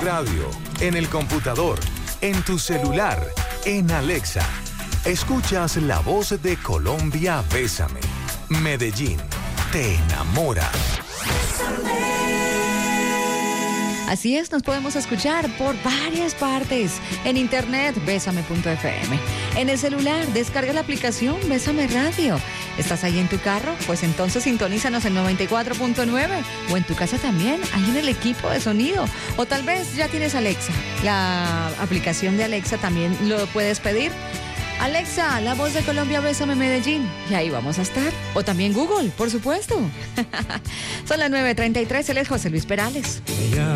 radio, en el computador, en tu celular, en Alexa. Escuchas la voz de Colombia, Bésame. Medellín, te enamora. Así es, nos podemos escuchar por varias partes. En internet, bésame.fm. En el celular, descarga la aplicación Bésame Radio. ¿Estás ahí en tu carro? Pues entonces sintonízanos en 94.9. O en tu casa también, ahí en el equipo de sonido. O tal vez ya tienes Alexa. La aplicación de Alexa también lo puedes pedir. Alexa, la voz de Colombia, Bésame Medellín. Y ahí vamos a estar. O también Google, por supuesto. Son las 9:33, él es José Luis Perales.